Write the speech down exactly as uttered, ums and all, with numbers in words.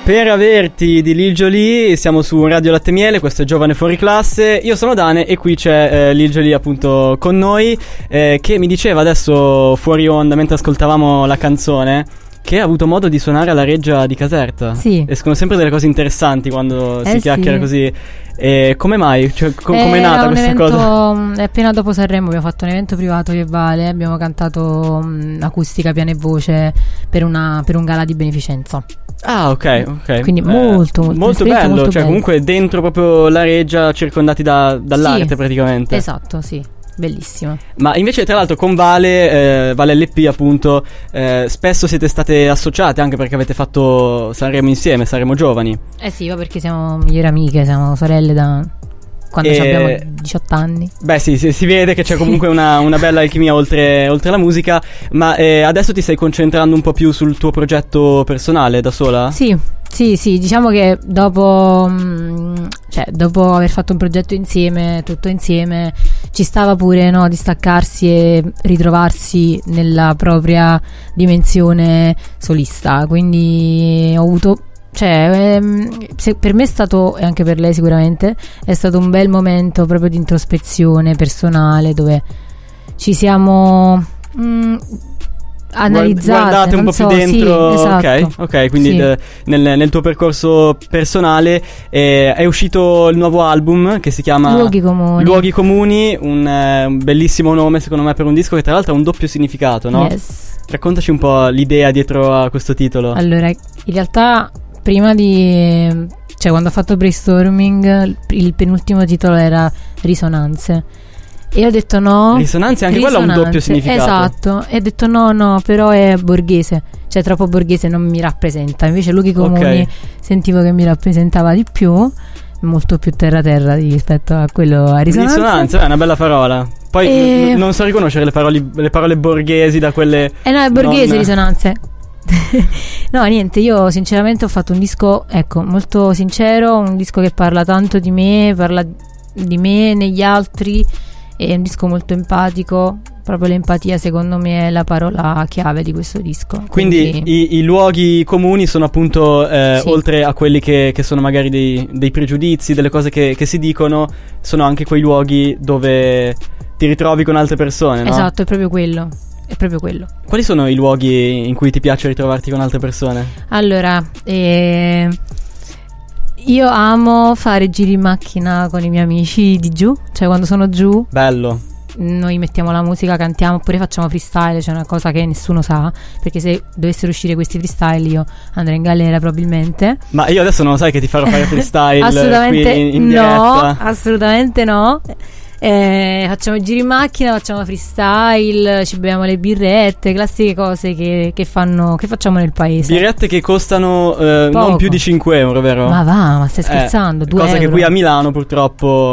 Per averti di Lil Jolie, siamo su Radio Latte Miele, questo è Giovane Fuori Classe. Io sono Dane e qui c'è eh, Lil Jolie appunto con noi, eh, che mi diceva adesso fuori onda mentre ascoltavamo la canzone che ha avuto modo di suonare alla Reggia di Caserta. Sì. Escono sempre delle cose interessanti quando eh si chiacchiera sì. così. E come mai? Cioè, co- eh, come è nata questa evento, cosa? È appena dopo Sanremo abbiamo fatto un evento privato io e Vale, abbiamo cantato mh, acustica, piano e voce per, una, per un gala di beneficenza. Ah, ok, ok. Quindi eh, molto, molto, molto bello. molto Cioè, bello. comunque dentro proprio la Reggia, circondati da, dall'arte Sì, praticamente. esatto, sì. Bellissimo. Ma invece tra l'altro con Vale, eh, Vale L P appunto, eh, spesso siete state associate anche perché avete fatto Sanremo insieme, Sanremo Giovani. Eh sì, ma perché siamo migliori amiche, siamo sorelle da quando E... abbiamo diciotto anni. Beh sì, si, si vede che c'è Sì. comunque una, una bella alchimia oltre, oltre la musica. Ma eh, adesso ti stai concentrando un po' più sul tuo progetto personale da sola? Sì, sì, sì, diciamo che dopo, mh, cioè, dopo aver fatto un progetto insieme, tutto insieme, ci stava pure, no, distaccarsi e ritrovarsi nella propria dimensione solista. Quindi ho avuto, cioè, ehm, se, per me è stato, e anche per lei sicuramente, è stato un bel momento proprio di introspezione personale dove ci siamo mh, analizzate, guardate un non po' so, più dentro. sì, esatto. Ok, ok, quindi Sì. de- nel, nel tuo percorso personale eh, è uscito il nuovo album che si chiama Luoghi comuni. Luoghi Comuni, un, eh, un bellissimo nome secondo me per un disco che tra l'altro ha un doppio significato, no? Yes. Raccontaci un po' l'idea dietro a questo titolo. Allora, in realtà prima di, cioè quando ho fatto brainstorming, il penultimo titolo era Risonanze. E ho detto no. Risonanze, anche quello ha un doppio Risonanze, significato. esatto. E ho detto no, no, però è borghese. Cioè troppo borghese, non mi rappresenta. Invece Luoghi Comuni Ok. sentivo che mi rappresentava di più, molto più terra terra rispetto a quello a Risonanze. Risonanze è una bella parola. Poi E- n- non so riconoscere le parole, le parole borghesi da quelle. Eh no, è borghese non- Risonanze. No, niente, io sinceramente ho fatto un disco, ecco, molto sincero, un disco che parla tanto di me, parla di me negli altri, è un disco molto empatico, proprio l'empatia secondo me è la parola chiave di questo disco. Quindi i, i luoghi comuni sono appunto, eh, Sì. oltre a quelli che, che sono magari dei, dei pregiudizi, delle cose che, che si dicono, sono anche quei luoghi dove ti ritrovi con altre persone, no? Esatto, è proprio quello. È proprio quello. Quali sono i luoghi in cui ti piace ritrovarti con altre persone? Allora, eh, io amo fare giri in macchina con i miei amici di giù, cioè quando sono giù Bello. noi mettiamo la musica, cantiamo oppure facciamo freestyle, cioè una cosa che nessuno sa, perché se dovessero uscire questi freestyle io andrei in galera probabilmente. Ma io adesso non lo sai che ti farò fare freestyle Assolutamente qui in, in no, diretta. assolutamente no. Eh, facciamo i giri in macchina, facciamo freestyle, ci beviamo le birrette, classiche cose che, che fanno, che facciamo nel paese. Birrette che costano eh, non Poco. più di cinque euro, vero? Ma va, ma stai Eh, scherzando? Due cosa che euro. qui a Milano purtroppo